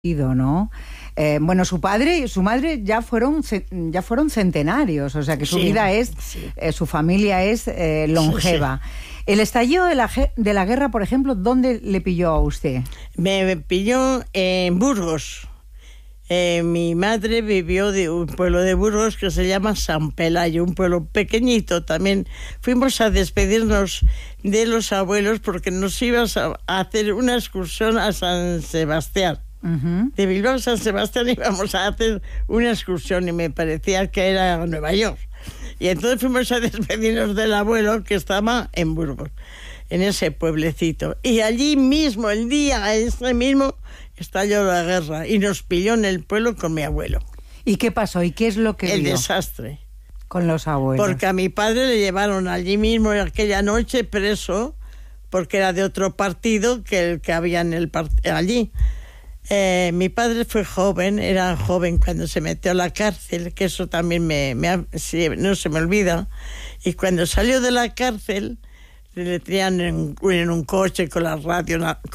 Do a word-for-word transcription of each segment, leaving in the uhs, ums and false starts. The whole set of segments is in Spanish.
¿no? Eh, bueno, su padre y su madre ya fueron ya fueron centenarios, o sea que su sí, vida es, sí. eh, su familia es eh, longeva. Sí, sí. El estallido de la, de la guerra, por ejemplo, ¿dónde le pilló a usted? Me pilló en Burgos. Eh, mi madre vivió de un pueblo de Burgos que se llama San Pelayo, un pueblo pequeñito. También fuimos a despedirnos de los abuelos porque nos íbamos a hacer una excursión a San Sebastián. Uh-huh. De Bilbao a San Sebastián íbamos a hacer una excursión y me parecía que era Nueva York. Y entonces fuimos a despedirnos del abuelo que estaba en Burgos, en ese pueblecito. Y allí mismo, el día ese mismo, estalló la guerra y nos pilló en el pueblo con mi abuelo. ¿Y qué pasó? ¿Y qué es lo que El vio? desastre. Con los abuelos. Porque a mi padre le llevaron allí mismo aquella noche preso, porque era de otro partido que el que había en el part- allí. Eh, mi padre fue joven, era joven cuando se metió a la cárcel, que eso también me, me sí, no se me olvida. Y cuando salió de la cárcel, le tenían en, en un coche con la radio,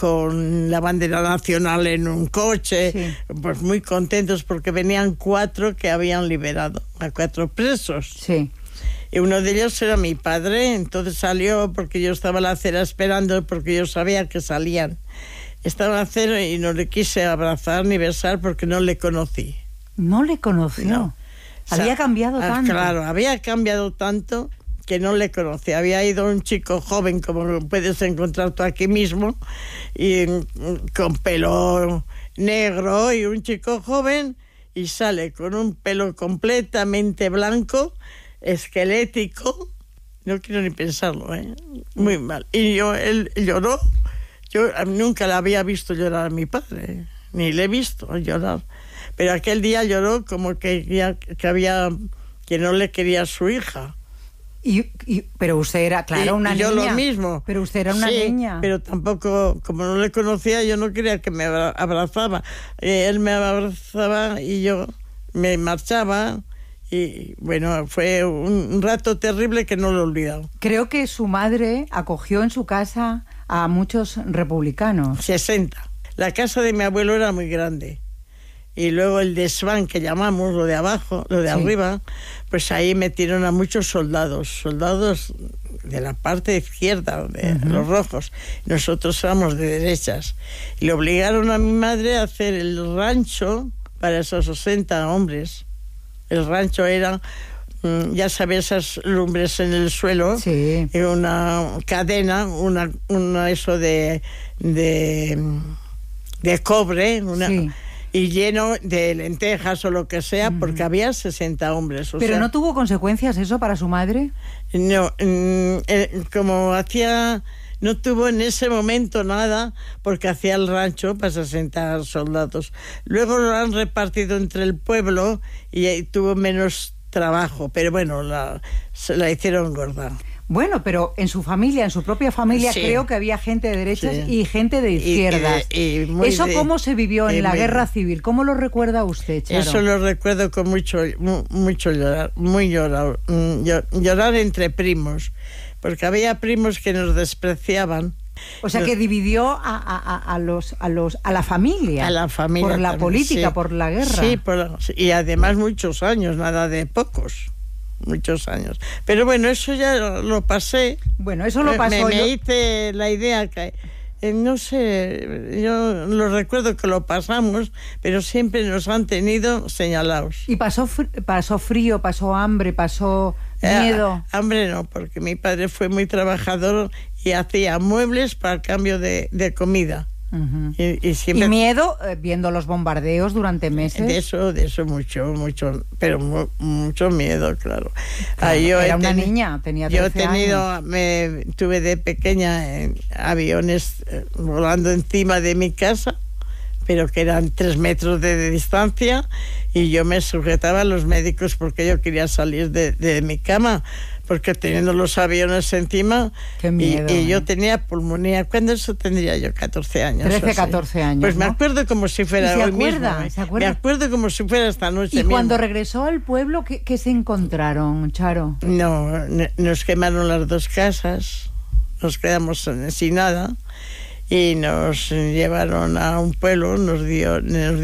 con la bandera nacional en un coche, sí. Pues muy contentos porque venían cuatro que habían liberado a cuatro presos. Sí. Y uno de ellos era mi padre, entonces salió porque yo estaba en la acera esperando porque yo sabía que salían. Estaba en la acera y no le quise abrazar ni besar porque no le conocí. ¿No le conoció? No. Había o sea, cambiado tanto. Claro, había cambiado tanto que no le conocí. Había ido un chico joven, como puedes encontrar tú aquí mismo, y con pelo negro, y un chico joven, y sale con un pelo completamente blanco, esquelético. No quiero ni pensarlo, ¿eh? Muy mal. Y yo, él lloró. Yo nunca le había visto llorar a mi padre, ni le he visto llorar. Pero aquel día lloró como que, ya, que había que no le quería a su hija. Y, y, pero usted era, claro, y, una y niña. Yo lo mismo. Pero usted era una sí, niña. Pero tampoco, como no le conocía, yo no quería que me abrazaba. Eh, él me abrazaba y yo me marchaba. Y bueno, fue un, un rato terrible que no lo he olvidado. Creo que su madre acogió en su casa a muchos republicanos. sesenta. La casa de mi abuelo era muy grande. Y luego el desván que llamamos, lo de abajo, lo de sí. arriba, pues ahí metieron a muchos soldados, soldados de la parte izquierda, de uh-huh. los rojos. Nosotros éramos de derechas. Y le obligaron a mi madre a hacer el rancho para esos sesenta hombres. El rancho era, ya sabes, esas lumbres en el suelo, sí. y una cadena, una, una eso de, de, de cobre, una... Sí. Y lleno de lentejas o lo que sea, porque mm. había sesenta hombres. O ¿Pero sea, no tuvo consecuencias eso para su madre? No, mm, eh, como hacía... No tuvo en ese momento nada, porque hacía el rancho para sesenta soldados. Luego lo han repartido entre el pueblo y, y tuvo menos trabajo, pero bueno, la, se la hicieron gorda. Bueno, pero en su familia, en su propia familia, sí. creo que había gente de derechas sí. y gente de izquierdas. Y, y, y muy ¿Eso de, cómo se vivió en la muy, guerra civil? ¿Cómo lo recuerda usted, Charo? Eso lo recuerdo con mucho, mucho llorar, muy llorar, llorar entre primos, porque había primos que nos despreciaban. O sea, que dividió a, a, a, los, a, los, a la familia. A la familia. Por la también, política, sí. por la guerra. Sí, por, y además muchos años, nada de pocos. Muchos años. Pero bueno, eso ya lo, lo pasé. Bueno, eso lo pasó. Me, me yo... hice la idea que, eh, no sé, yo lo recuerdo que lo pasamos, pero siempre nos han tenido señalados. ¿Y pasó, pasó frío, pasó hambre, pasó miedo? Eh, hambre no, porque mi padre fue muy trabajador y hacía muebles para el cambio de, de comida. Uh-huh. Y, y, siempre... ¿Y miedo eh, viendo los bombardeos durante meses? De eso, de eso mucho, mucho, pero mu- mucho miedo, claro. claro ah, yo era una teni- niña, tenía trece años. Yo he tenido, años. me tuve de pequeña en aviones eh, volando encima de mi casa, pero que eran tres metros de, de distancia, y yo me sujetaba a los médicos porque yo quería salir de, de mi cama, porque teniendo los aviones encima. Qué miedo, y, y ¿eh? yo tenía pulmonía. ¿Cuándo eso tendría yo? catorce años. trece, catorce años. Pues me ¿no? acuerdo como si fuera ¿Y se hoy acuerda? mismo. ¿eh? ¿Se acuerda? Me acuerdo como si fuera esta noche ¿Y mismo. cuando regresó al pueblo, qué, qué se encontraron, Charo? No, nos quemaron las dos casas, nos quedamos sin nada. y nos llevaron a un pueblo, nos dio, nos